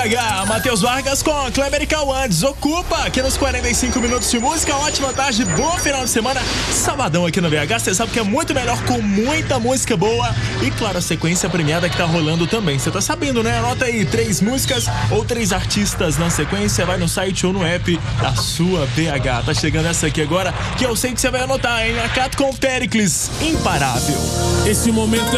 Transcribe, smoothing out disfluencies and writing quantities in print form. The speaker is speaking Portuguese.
BH, Matheus Vargas com Kleber e Cauã, Desocupa, aqui nos 45 minutos de música. Ótima tarde, bom final de semana, sabadão aqui no BH. Você sabe que é muito melhor com muita música boa e, claro, a sequência premiada que tá rolando também. Você tá sabendo, né? Anota aí 3 músicas ou 3 artistas na sequência, vai no site ou no app da sua BH. Tá chegando essa aqui agora, que eu sei que você vai anotar, hein? Acato com Péricles, Imparável. Esse momento